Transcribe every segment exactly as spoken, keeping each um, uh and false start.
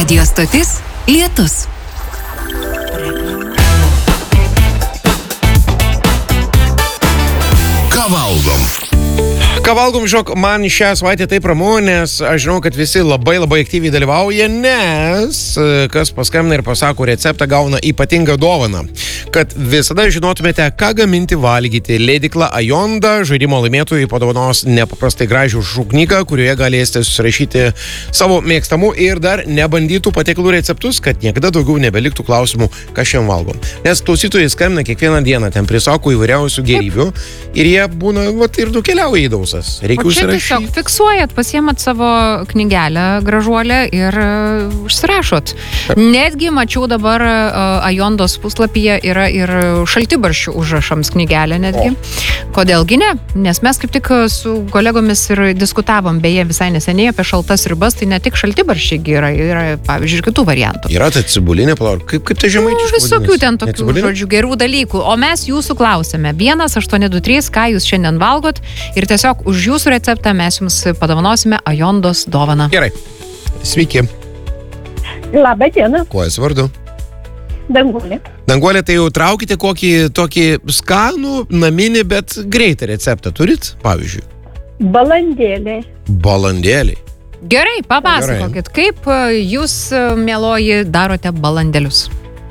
Radijo stotis Lietus. Ką valgom? Ką valgom, žinok, man šią savaitę taip ramu, nes aš žinau, kad visi labai labai aktyviai dalyvauja, nes kas paskambina ir pasako receptą, gauna ypatingą dovaną. Kad visada žinotumėte, ką gaminti valgyti, leidykla Ajonda žaidimo laimėtojai padovanos nepaprastai gražių knygą, kurioje galėsite susirašyti savo mėgstamų ir dar nebandytų patiekalų receptus, kad niekada daugiau nebeliktų klausimų, ką šiandien valgom. Nes klausytojai skambina kiekvieną dieną, ten prisako įvairiausių gėrybių ir jie būna, vat, ir nukeliauja į dausas. Reikia o čia užsirašyti. tiesiog fiksuojat, pasiemat savo knygelę gražuolę ir uh, užsirašot. Netgi mačiau dabar uh, Ajondos puslapyje yra ir šaltibarščių užrašams knygelė netgi. O. Kodėlgi ne? Nes mes kaip tik su kolegomis ir diskutavom, beje, visai neseniai apie šaltas ribas, tai ne tik šaltibarščiai yra, yra, pavyzdžiui, ir kitų variantų. Yra ta cibulinė, palauk, kaip, kaip tai žemaitiškai? Nu, visokių ten tokių, žodžių, gerų dalykų. O mes jūsų klausėme. vienas aštuoni du trys, ką jūs šiandien valgot, ir tiesiog už jūsų receptą mes jums padovanosime Ajondos dovaną. Gerai. Sveiki. Labą dieną. Kuo esi vardu? Danguolė. Danguolė, tai jau traukite kokį tokį skanų, naminį, bet greitą receptą turit, pavyzdžiui? Balandėlė. Balandėliai. Gerai, papasakokit, kaip jūs, mieloji, darote balandėlius?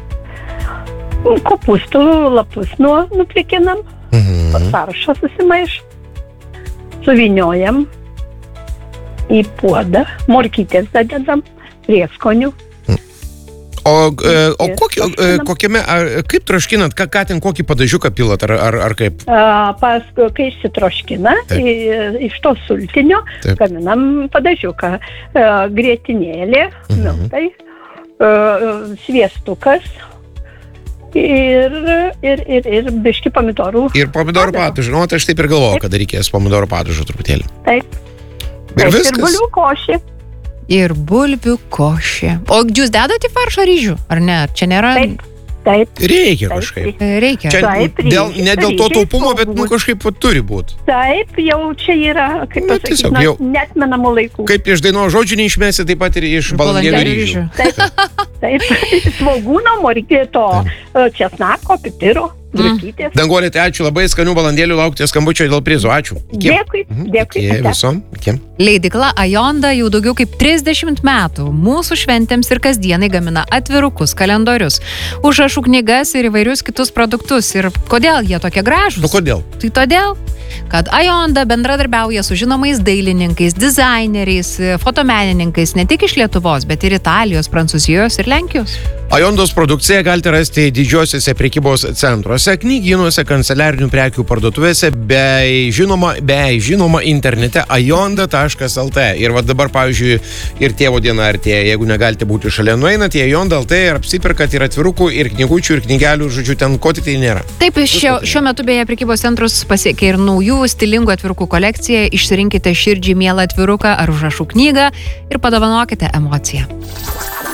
Kopūstų lapus nuo nuplikinam, mhm. Faršą susimaiš, suviniojam į puodą, morkytės dadedam, prieskonių. O, o kokį, kokiame, kaip troškinat, ką, ką ten kokį padažiuką pilat, ar, ar, ar kaip? A, paskui, kai išsitroškina, i, iš to sultinio, Taip. Gaminam padažiuką. A, grietinėlė, mhm. miltai, a, sviestukas ir, ir, ir, ir biški pomidorų. Ir pomidorų padažų. Nu, tai aš taip ir galvoju, kad reikės pomidorų padažų truputėlį. Taip. Ir Taip, viskas. Ir bulvių košė. Ir bulvių košė. O jūs dedat į faršą ryžių, ar ne? Ar čia nėra? Taip, taip. Reikia taip, kažkaip. Reikia. Čia Taip, dėl, reikia, ne dėl to reikia, taupumo, bet nu, kažkaip turi būti. Taip, jau čia yra, kaip Na, pasakyti, tiesiog, na, jau- netmenamų laikų. Kaip iš dainos žodžių neišmesi, taip pat ir iš balandėlių Balandėlių ryžių. ryžių. Taip, taip, svogūno, morkėto, česnako, pipiro, drukytės. Danguolė, tai ačiū labai, skanių balandėlių, laukite skambučio dėl prizo. Ačiū. Iki. Dėkui, dėkui. Iki visom. Iki. Leidykla Ajonda jau daugiau kaip trisdešimt metų mūsų šventėms ir kasdienai gamina atvirukus, kalendorius, užrašų knygas ir įvairius kitus produktus. Ir kodėl jie tokie gražūs? Nu kodėl? Tai todėl, kad Ajonda bendradarbiauja su žinomais dailininkais, dizaineriais, fotomenininkais ne tik iš Lietuvos, bet ir Italijos, Prancūzijos ir Lenkijos. Ajondos produkciją galite rasti didžiosiuose prekybos centruose, knygynuose, kanceliarinių prekių parduotuvėse, bei žinoma, bei žinoma internete ajonda taškas lt. Ir va dabar, pavyzdžiui, ir tėvo diena artėja, jeigu negalite būti šalia, nueinate į ajonda taškas lt ir apsiperkat ir atvirukų, ir knygučių, ir knygelių, žodžiu, ten ko tik tai nėra. Taip, šio, šiuo metu beje prekybos centrus pasiekė ir naujų stilingų atvirukų kolekcija. Išsirinkite širdžiai mielą atviruką ar užrašų knygą ir padovanokite emociją.